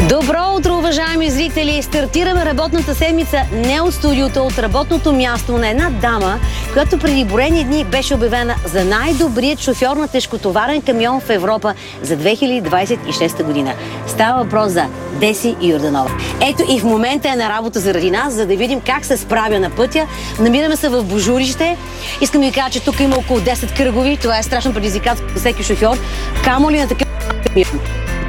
Добро утро, уважаеми зрители! Стартираме работната седмица не от студиото, от работното място на една дама, която преди броени дни беше обявена за най-добрият шофьор на тежкотоварен камион в Европа за 2026 година. Става въпрос за Деси Йорданова. Ето и в момента е на работа заради нас, за да видим как се справя на пътя. Намираме се в Божурище. Искам да ви кажа, че тук има около 10 кръгови. Това е страшно предизвикателство за всеки шофьор. Камо ли на такъв камион?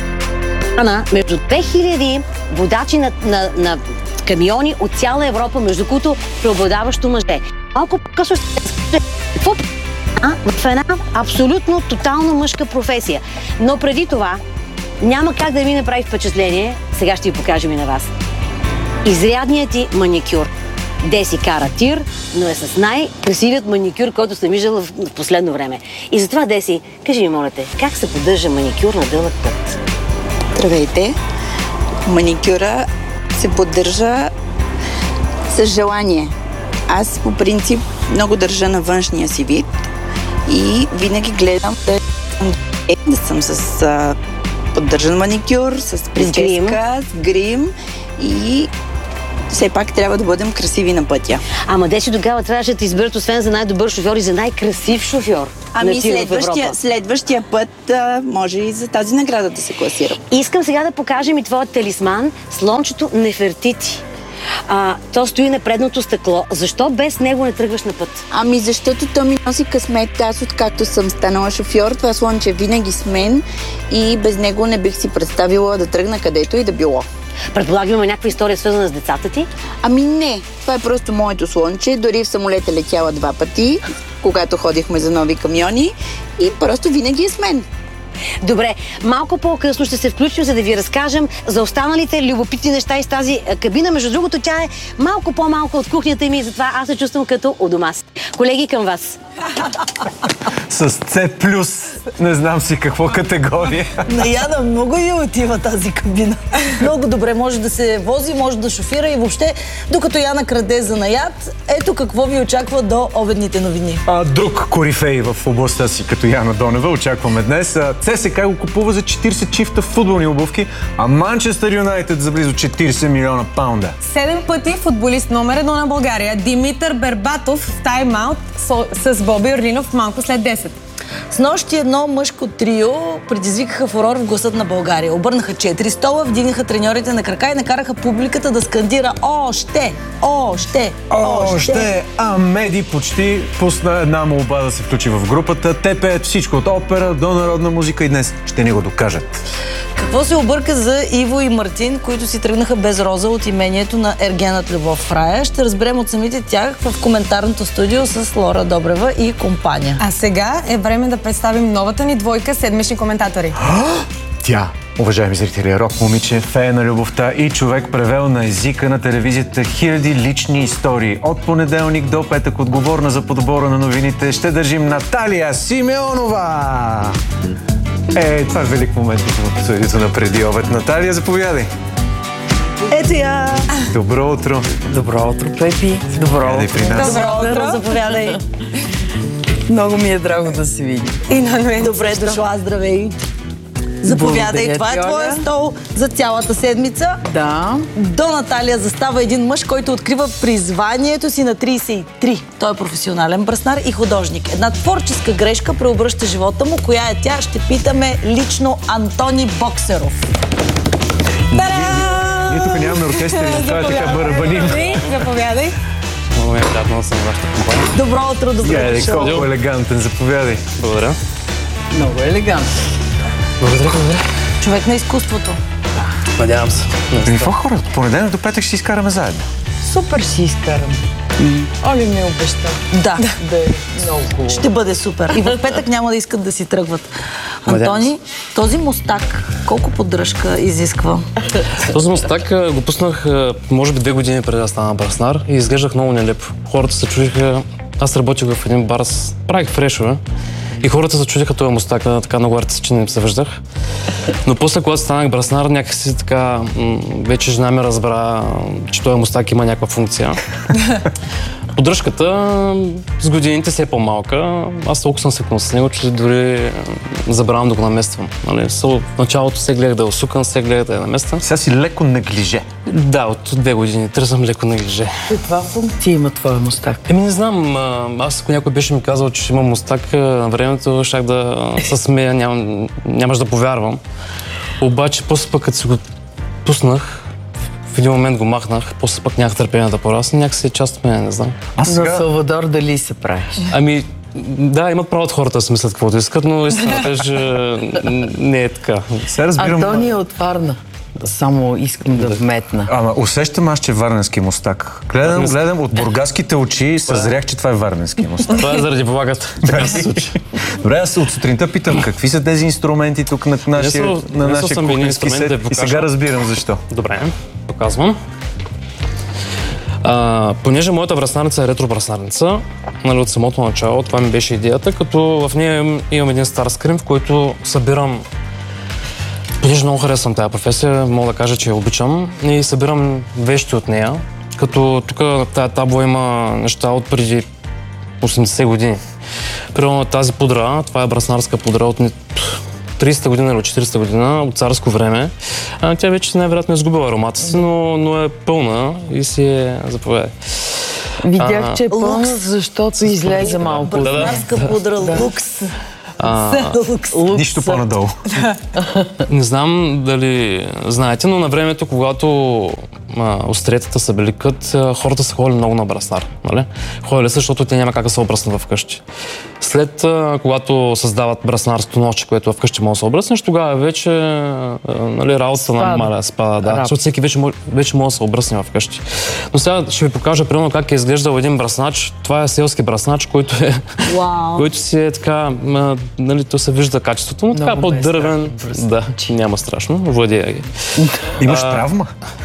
Между 2000 водачи на камиони от цяла Европа, между които преобладаващо мъже. Малко по-късно ще се скаже какво в една абсолютно тотално мъжка професия. Но преди това няма как да ми направи впечатление, сега ще ви покажем и на вас. Изрядният ти маникюр. Деси кара тир, но е с най-красивият маникюр, който съм виждала в последно време. И затова, Деси, кажи ми, моля те, как се поддържа маникюр на дълъг път? Здравейте! Маникюра се поддържа с желание. Аз по принцип много държа на външния си вид и винаги гледам да съм с поддържан маникюр, с прическа, с грим и все пак трябва да бъдем красиви на пътя. Ама Деси, тогава трябваше да те изберат освен за най-добър шофьор и за най-красив шофьор. Ами следващия път може и за тази награда да се класира. Искам сега да покажем и твоят талисман, слончето Нефертити. То стои на предното стъкло. Защо без него не тръгваш на път? Ами защото то ми носи късмет. Аз откакто съм станала шофьор, това слънче винаги с мен и без него не бих си представила да тръгна където и да било. Предполагам, има някаква история свързана с децата ти? Ами не, това е просто моето слънче. Дори в самолета летяла 2 пъти, когато ходихме за нови камиони и просто винаги е с мен. Добре, малко по-късно ще се включим, за да ви разкажем за останалите любопитни неща из тази кабина. Между другото, тя е малко по-малко от кухнята ми и затова аз се чувствам като у дома си. Колеги, към вас. С C+, не знам си какво категория. На Яна много ви отива тази кабина. Много добре може да се вози, може да шофира и въобще, докато Яна краде занаят, ето какво ви очаква до обедните новини. Друг корифей в областта си, като Яна Донева, очакваме днес. ЦСКА го купува за 40 чифта футболни обувки, а Манчестър Юнайтед за близо 40 милиона паунда. 7 пъти футболист номер 1 на България Димитър Бербатов в тайм-аут с Боби Орлинов малко след 10. С нощи едно мъжко трио предизвикаха фурор в гласът на България. Обърнаха 4 стола, вдигнаха треньорите на крака и накараха публиката да скандира още, още, още. А Меди почти пусна една молба да се включи в групата. Те пеят всичко от опера до народна музика и днес ще ни го докажат. Какво се обърка за Иво и Мартин, които си тръгнаха без роза от имението на Ергенът Любов в рая? Ще разберем от самите тях в коментарното студио с Лора Добрева и компания. А сега е време да представим новата ни двойка седмични коментатори. Тя, уважаеми зрители, рок момиче, фея на любовта и човек превел на езика на телевизията хиляди лични истории. От понеделник до петък отговорна за подбора на новините ще държим Наталия Симеонова! Това е велик момент в студиото на Преди обед. Наталия, заповядай! Ето я! Добро утро! Добро утро, Пепи! Добро утро! Заповядай! Много ми е драго да се види. И на мен. Добре дошла, здравей! Заповядай, това е твоя стол за цялата седмица. Да. До Наталия застава един мъж, който открива призванието си на 33. Той е професионален браснар и художник. Една творческа грешка преобръща живота му. Коя е тя? Ще питаме лично Антони Боксеров. Ние тук нямаме оркестър, това е така барабаним. Заповядай. Много ми е приятно да съм в вашата компания. Добро утро, добре дошъл. Колко елегантен, заповядай. Благодаря. Много елегантно. Благодаря. Човек на изкуството. Надявам се. Какво хора? От понеделник до петък ще си изкараме заедно. Супер си изкарам. Оли ми обеща. Да. Да е много хубаво. Ще бъде супер. И в петък няма да искат да си тръгват. Антони, този мустак колко поддръжка изисква? Този мустак го пуснах може би 2 години преди да стана браснар и изглеждах много нелепо. Хората се чудиха. Аз работих в един бар, правих фрешове. И хората се чудиха този мустак, така много артистичен им се виждах. Но после, когато станах браснар, някакси така, вече жена ми разбра, че този мустак има някаква функция. Поддръжката с годините си е по-малка. Аз толкова съм свикнал с него, че дори забравям да го намествам. Нали? В началото се гледах да е усукан, се гледах да е намествам. Сега си леко неглиже. Да, от 2 години търсам леко неглиже. Каква функция има твоя мустак? Не знам. Аз, ако някой беше ми казал, че имам мустак на времето, щях да се смея, нямаш да повярвам. Обаче, после пък като си го пуснах, в един момент го махнах, после пък нямах търпение да порасне, някакси е част от мен, не знам. За Салвадор дали се правиш? Ами, да, имат право от хората да си мислят каквото искат, но истината е, че не е така. Сега разбирам... Антония от Варна. Само искам да вметна. Ама усещам аз, че е варненски мустак. Гледам от бургаските очи и съзрях, че това е варненски мустак. Това е заради влагата. Така се случи. Добре, аз от сутринта питам, какви са тези инструменти тук на нашия кухненски сет и сега разбирам защо. Добре, показвам. Понеже моята бръснарница е ретро-бръснарница, нали, от самото начало, това ми беше идеята, като в нея имам един стар скрин, в който събирам. Понеже много харесвам тази професия, мога да кажа, че я обичам и събирам вещи от нея, като тук на тази табла има неща от преди 80 години. Примерно тази пудра, това е бръснарска пудра от 30-та година или 40-та година, от царско време. Тя вече най-вероятно е изгубила аромата си, но е пълна и си е заповядай. Видях, че е пълна, защото излезе малко. Бръснарска пудра, лукс. Нищо по-надолу. Не знам дали знаете, но на времето, когато остриетата се беликат, хората са ходили много на бръснар. Нали? Ходили, защото те няма как да се обръснат вкъщи. След когато създават бръснарското нощче, което вкъщи може да се обръснеш, тогава вече нали, работата намаля, спада. Да, защото всеки вече може да се обръсне вкъщи. Но сега ще ви покажа примерно как е изглеждал един бръснач. Това е селски бръснач, който си е така, нали, то се вижда качеството, но така по-дървен. Да, няма страшно, владея ги. Имаш травма?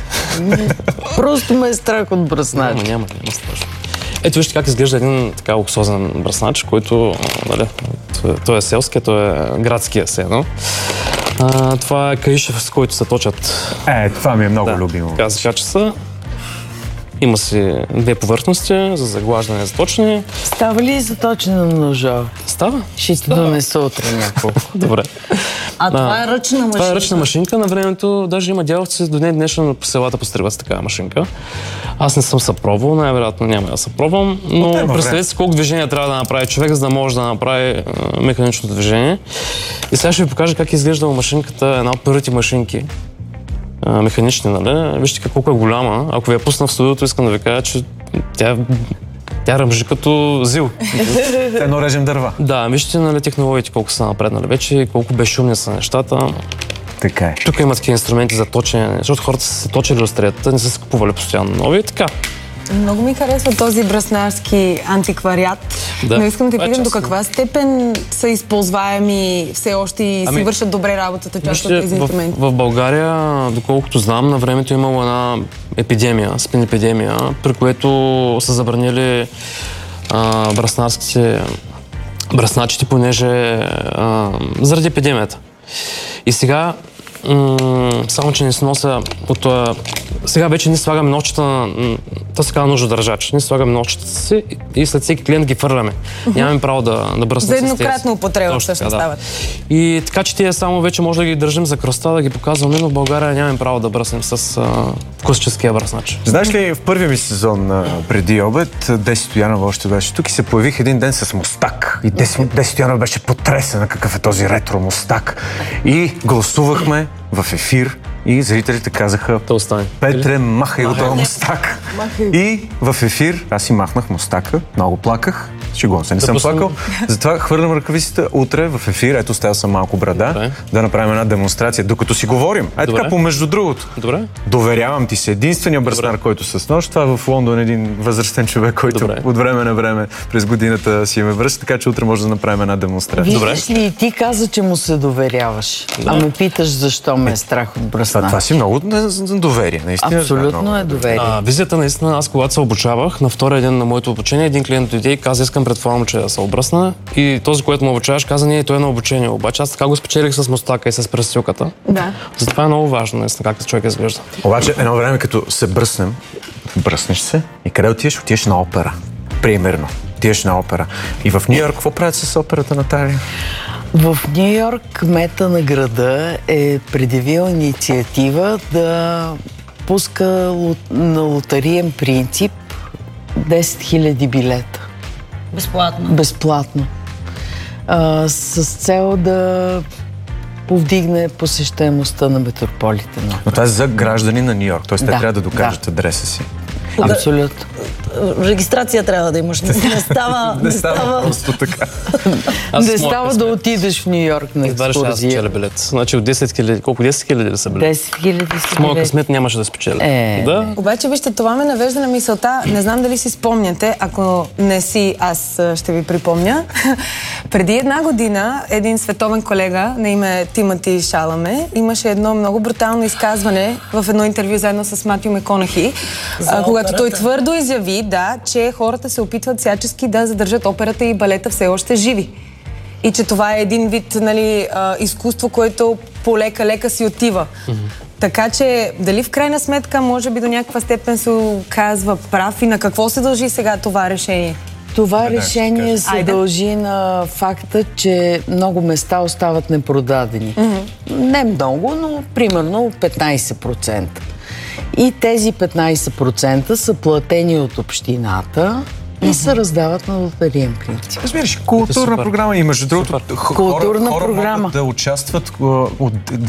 Просто ме е страх от бръснач. Няма страшно. Ето вижте как изглежда един така луксозен бръснач, който, нали, той е селския, той е градския сено. Това е каишев, с който се точат. Това ми е много любимо. Така се качества. Има си 2 повърхности за заглаждане и заточване. Става ли заточене на ножа? Става. Ще ти донеса утре няколко. Добре. Това е ръчна машинка. Това е ръчна машинка. На времето даже има дяловци до днес днешно по селата постригват с такава машинка. Аз не съм съпробвал, най-вероятно няма да съпробвам, но представете си колко движения трябва да направи човек, за да може да направи механичното движение. И сега ще ви покажа как е изглеждала машинката, една от първите машинки. Механични, нали? Вижте колко е голяма. Ако ви я пусна в студиото, искам да ви кажа, че тя ръмжи като зил. Едно режем дърва. Да, вижте, нали, технологиите колко са напреднали вече, колко безшумни са нещата. Така е. Тук има такива инструменти за точене, защото хората са се точили остриетата, не са се купували постоянно нови и така. Много ми харесва този бръснарски антиквариат, но искам да питам до каква степен са използваеми все още и си вършат добре работата част от тези инструменти. В България, доколкото знам, на времето е имало една епидемия, спин-епидемия, при което са забранили бръсначите, понеже заради епидемията. И сега само, че не се нося от това. Сега вече ние слагаме нощчета, то се казва ножодържач. Ние слагаме нощчета си и след всеки клиент ги фърляме. Нямаме право да бръснем с тези. За еднократна употреба всъщност стават. И така, че тия само вече може да ги държим за кръста, да ги показваме, но в България нямаме право да бръснем с класическия бръснач. Знаеш ли, в първия ми сезон преди обед, Деси Стоянова още беше тук и се появих един ден с мустак. И Деси Стоянова беше потресена какъв е този ретро мустак. И гласувахме в ефир и зрителите казаха: Петре, махай го този мустак. И в ефир аз си махнах мустака, много плаках, шегувам се, не съм плакал. Затова хвърлям ръкавиците утре в ефир, ето оставя съм малко брада, да направим една демонстрация, докато си говорим. Така помежду другото. Доверявам ти се, единствения бръснар, който с нож, това е в Лондон един възрастен човек, който от време на време през годината си ме връща, така че утре може да направим една демонстрация. Виждаш ли, ти каза, че му се доверяваш, а ме питаш защо ме е страх от бръснар. Това си много доверие, наистина. Абсолютно е доверие. Визията наистина, аз когато се обучавах, на втория ден на моето обучение, един клиент дойде и каза: искам пред това момче да се обръсна. И този, който му обучаваш, каза: не, той е на обучение. Обаче аз така го спечелих с мустака и с пресилката. Да. Затова е много важно, наистина, как човек изглежда. Обаче едно време, като се бръснеш се и къде отиеш? Отиеш на опера. примерно. Тиеш на опера. И в Ню Йорк какво правят с операта, Наталия? В Ню Йорк кмета на града е предявил инициатива да пуска на лотариен принцип 10 000 билета. Безплатно. С цел да повдигне посещаемостта на Метрополитена. Но това е за граждани на Ню Йорк, т.е. те трябва да докажат адреса си. Абсолютно. Регистрация трябва да имаш. Не става просто така. Не става да отидеш в Ню Йорк на екскурзия. Аз спечеля билет. Значи от 10 000, колко 10 000 ли са билет? 10 000 са с моя късмет нямаше да спечеля. Да? Обаче, вижте, това ме навежда на мисълта. Не знам дали си спомняте, ако не си, аз ще ви припомня. Преди една година един световен колега на име Тимати Шаламе имаше едно много брутално изказване в едно интервю заедно с Матю Макконахи, когато той твърдо изяви, че хората се опитват всячески да задържат операта и балета все още живи. И че това е един вид, изкуство, което полека-лека си отива. Така че, дали в крайна сметка, може би до някаква степен се оказва прав и на какво се дължи сега това решение? Това решение се дължи на факта, че много места остават непродадени. Не много, но примерно 15%. И тези 15% са платени от общината и се раздават на лотариен принцип. Разбираш, културна програма и между другото хора могат да участват от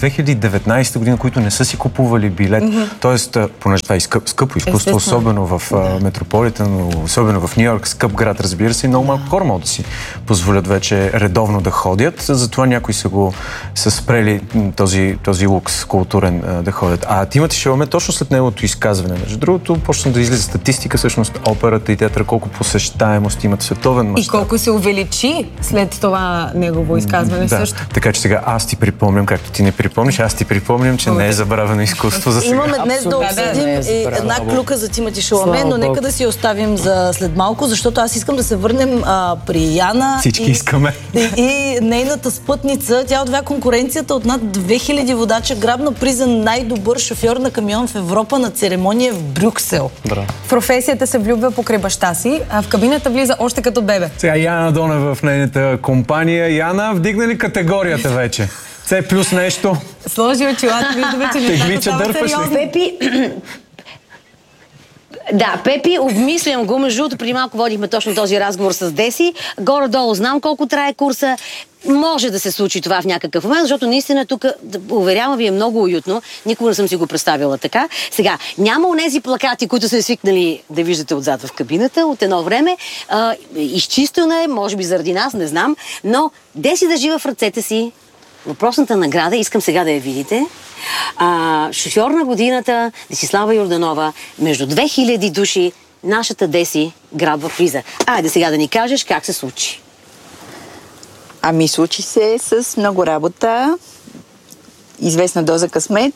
2019 година, които не са си купували билет. Тоест, понеже това е скъпо изкуство, особено в Метрополитен, особено в Ню Йорк, скъп град, разбира се, и много малко хора могат да си позволят вече редовно да ходят. Затова някои са спрели този лукс културен да ходят. А Тимати Шаламе точно след неговото изказване, между другото, почна да излиза статистика, всъщност операта и театъра, колко посещаемост имат световен мащаб. И колко се увеличи след това негово изказване също. Така че сега аз ти припомням, както ти не припомниш, аз ти припомням, че не е забравено изкуство за сега. Имаме днес да обсъдим една клюка за Тимати Шаламе, но нека да си оставим за след малко, защото аз искам да се върнем при Яна. Всички искаме. И нейната спътница. Тя отвя конкуренцията от над 2000 водача, грабна приза най-добър шофьор на камион в Европа на церемония в Брюксел. В професията се влюбва покрай баща си, а в кабината влиза още като бебе. Сега Яна Донева в нейната компания. Яна, вдигна ли категорията вече? С плюс нещо? Сложи очилата, виждаме, че нещата стават сериозни. Пепи... Да, Пепи, обмислям го. Между другото, преди малко водихме точно този разговор с Деси. Горе-долу знам колко трае курса. Може да се случи това в някакъв момент, защото наистина тук, уверявам ви, е много уютно. Никога не съм си го представила така. Сега, няма онези плакати, които са свикнали да виждате отзад в кабината от едно време. Изчистено е, може би заради нас, не знам, но Деси държи в ръцете си въпросната награда, искам сега да я видите. Шофьор на годината, Десислава Йорданова, между 2000 души, нашата Деси грабва приза. Айде сега да ни кажеш как се случи. Ами случи се с много работа, известна доза късмет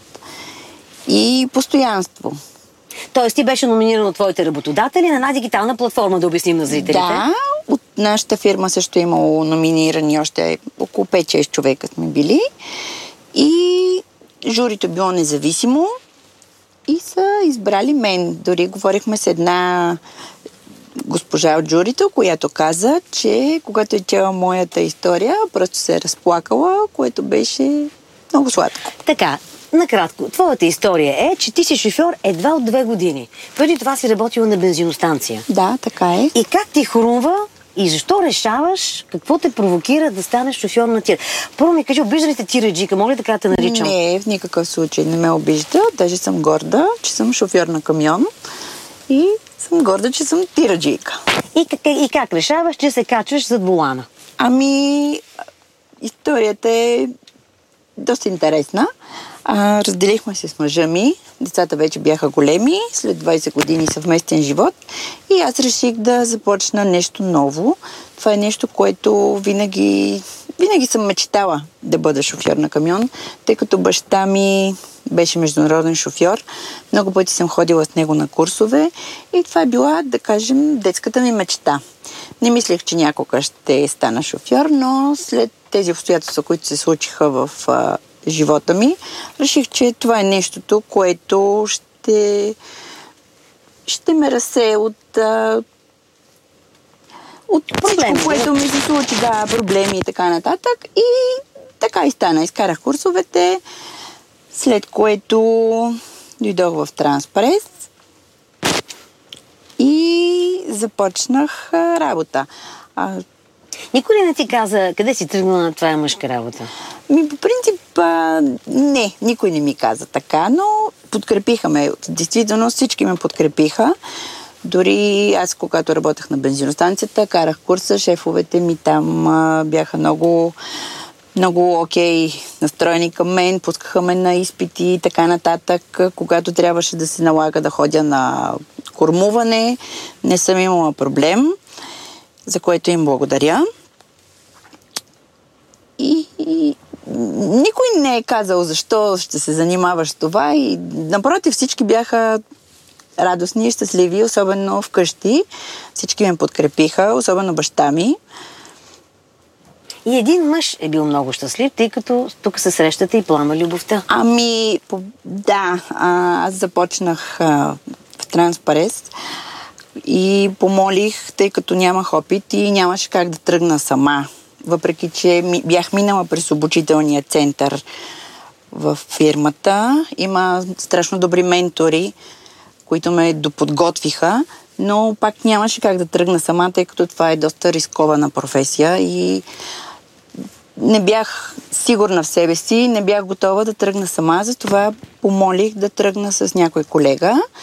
и постоянство. Тоест ти беше номиниран от твоите работодатели на една дигитална платформа, да обясним на зрителите. Да, от нашата фирма също е имало номинирани още около 5-6 човека сме били. И журито било независимо и са избрали мен. Дори говорихме с една госпожа от журито, която каза, че когато е чела моята история, просто се е разплакала, което беше много сладко. Така, накратко, твоята история е, че ти си шофьор едва от 2 години. Преди това си работила на бензиностанция. Да, така е. И как ти хрумва и защо решаваш, какво те провокира да станеш шофьор на тир? Първо ми кажи, обижда ли те тираджика? Мога ли така да те наричам? Не, в никакъв случай не ме обижда. Даже съм горда, че съм шофьор на камион и съм горда, че съм тираджийка. И как решаваш, че се качваш зад волана? Ами, историята е доста интересна. Разделихме се с мъжа ми. Децата вече бяха големи, след 20 години съвместен живот. И аз реших да започна нещо ново. Това е нещо, което винаги съм мечтала да бъда шофьор на камион, тъй като баща ми беше международен шофьор. Много пъти съм ходила с него на курсове и това е била, да кажем, детската ми мечта. Не мислех, че някога ще стана шофьор, но след тези обстоятелства, които се случиха в живота ми, реших, че това е нещото, което ще ме разсее от от Проблеми, всичко, което ми се случи, да, проблеми и така нататък. И така и стана. Изкарах курсовете, след което дойдох в Транспрес и започнах работа. Никой ли не ти каза къде си тръгнала на това мъжка работа? По принцип, не, никой не ми каза така, но подкрепиха ме. Действително всички ме подкрепиха. Дори аз, когато работех на бензиностанцията, карах курса, шефовете ми там бяха много окей настроени към мен, пускаха ме на изпити и така нататък. Когато трябваше да се налага да ходя на кормуване, не съм имала проблем, за което им благодаря. И никой не е казал защо ще се занимаваш с това и напротив, всички бяха радостни и щастливи, особено вкъщи. Всички ме подкрепиха, особено баща ми. И един мъж е бил много щастлив, тъй като тук се срещате и плама любовта. Да, аз започнах в Транспрес и помолих, тъй като нямах опит и нямаше как да тръгна сама. Въпреки че бях минала през обучителния център в фирмата. Има страшно добри ментори, които ме доподготвиха, но пак нямаше как да тръгна сама, тъй като това е доста рискована професия и не бях сигурна в себе си, не бях готова да тръгна сама, затова помолих да тръгна с някой колега.